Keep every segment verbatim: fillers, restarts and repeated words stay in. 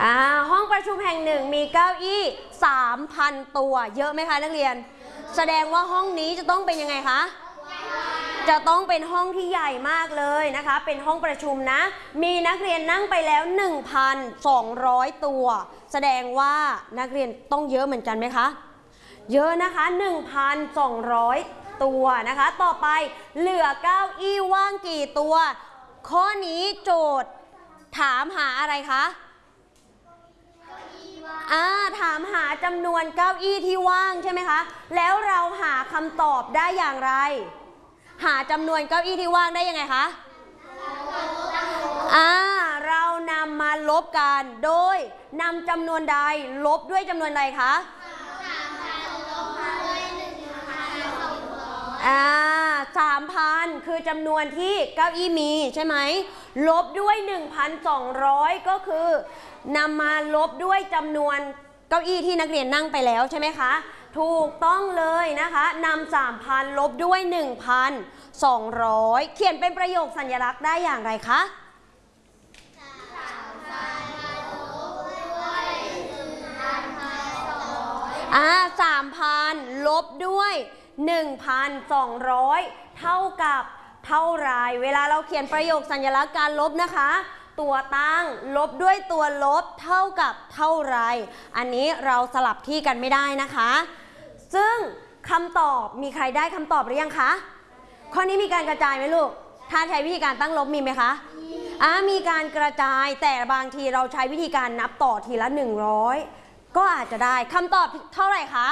อ่าห้องประชุมแห่งหนึ่งมีเก้าอี้ สามพัน ตัวเยอะไหมคะนักเรียนแสดงว่าห้องนี้จะต้องเป็นยังไงคะจะต้องเป็นห้องที่ใหญ่มากเลยนะคะเป็นห้องประชุมนะมีนักเรียนนั่งไปแล้ว หนึ่งพันสองร้อย ตัวแสดงว่านักเรียนต้องเยอะเหมือนกันไหมคะเยอะนะคะ หนึ่งพันสองร้อย ตัวนะคะต่อไปเหลือเก้าอี้ว่างกี่ตัวข้อนี้โจทย์ถามหาอะไรคะอ่าถามหาจำนวนเก้าอี้ที่ว่างใช่ไหมคะแล้วเราหาคำตอบได้อย่างไรหาจำนวนเก้าอี้ที่ว่างได้ยังไงคะอ่าเรานำมาลบกันโดยนำจำนวนใดลบด้วยจำนวนใดคะอ่าสามพันคือจำนวนที่เก้าอี้มีใช่ไหมลบด้วย หนึ่งพันสองร้อย ก็คือนำมาลบด้วยจำนวนเก้าอี้ที่นักเรียนนั่งไปแล้วใช่ไหมคะถูกต้องเลยนะคะนำ สามพัน ลบด้วย หนึ่งพันสองร้อย เขียนเป็นประโยคสัญลักษณ์ได้อย่างไรคะอ่า สามพัน ลบด้วย หนึ่งพันสองร้อย เท่ากับเท่าไรเวลาเราเขียนประโยคสัญลักษณ์การลบนะคะตัวตั้งลบด้วยตัวลบเท่ากับเท่าไรอันนี้เราสลับที่กันไม่ได้นะคะซึ่งคำตอบมีใครได้คำตอบหรือยังคะข้อนี้มีการกระจายไหมลูกถ้าใช้วิธีการตั้งลบมีไหมคะอ่ามีการกระจายแต่บางทีเราใช้วิธีการนับต่อทีละหนึ่งร้อยก็อาจจะได้คำตอบเท่าไหร่คะ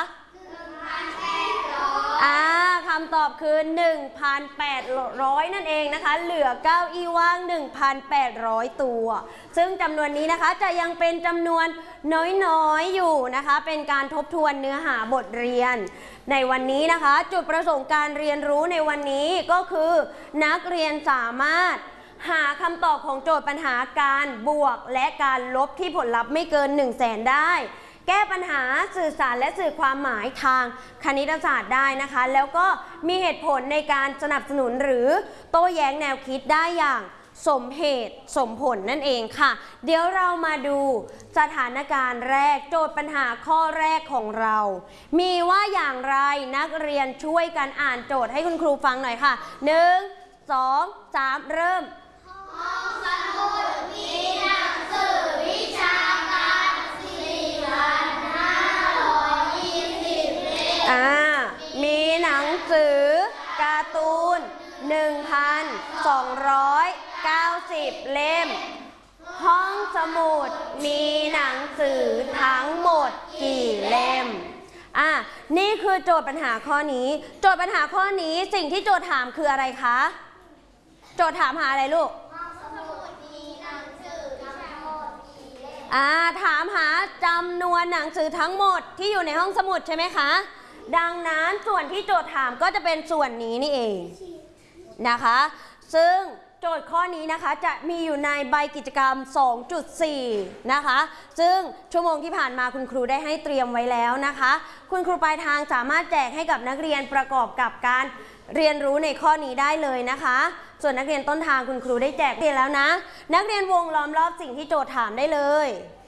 อ่าคำตอบคือ หนึ่งพันแปดร้อย นั่นเองนะคะเหลือเก้าอี้ว่าง หนึ่งพันแปดร้อย ตัวซึ่งจำนวนนี้นะคะจะยังเป็นจำนวนน้อยๆอยู่นะคะเป็นการทบทวนเนื้อหาบทเรียนในวันนี้นะคะจุดประสงค์การเรียนรู้ในวันนี้ก็คือนักเรียนสามารถหาคำตอบของโจทย์ปัญหาการบวกและการลบที่ผลลัพธ์ไม่เกิน หนึ่งแสน ได้แก้ปัญหาสื่อสารและสื่อความหมายทางคณิตศาสตร์ได้นะคะแล้วก็มีเหตุผลในการสนับสนุนหรือโต้แย้งแนวคิดได้อย่างสมเหตุสมผลนั่นเองค่ะเดี๋ยวเรามาดูสถานการณ์แรกโจทย์ปัญหาข้อแรกของเรามีว่าอย่างไรนักเรียนช่วยกันอ่านโจทย์ให้คุณครูฟังหน่อยค่ะหนึ่ง สอง สามเริ่มห้องสมุดมีหนังสือวิชาการสี่พันห้าร้อยยี่สิบเล่มอ่ามีหนังสือการ์ตูน หนึ่งพันสองร้อยเก้าสิบ เล่มห้องสมุดมีหนังสือทั้งหมดกี่เล่มอ่ะนี่คือโจทย์ปัญหาข้อนี้โจทย์ปัญหาข้อนี้สิ่งที่โจทย์ถามคืออะไรคะโจทย์ถามหาอะไรลูกห้องสมุดมีหนังสือทั้งหมดกี่เล่มอ่าถามหาจำนวนหนังสือทั้งหมดที่อยู่ในห้องสมุดใช่ไหมคะดังนั้นส่วนที่โจทย์ถามก็จะเป็นส่วนนี้นี่เองนะคะซึ่งโจทย์ข้อนี้นะคะจะมีอยู่ในใบกิจกรรม สองจุดสี่ นะคะซึ่งชั่วโมงที่ผ่านมาคุณครูได้ให้เตรียมไว้แล้วนะคะคุณครูปลายทางสามารถแจกให้กับนักเรียนประกอบกับการเรียนรู้ในข้อนี้ได้เลยนะคะส่วนนักเรียนต้นทางคุณครูได้แจกเรียนแล้วนะนักเรียนวงล้อมรอบสิ่งที่โจทย์ถามได้เลย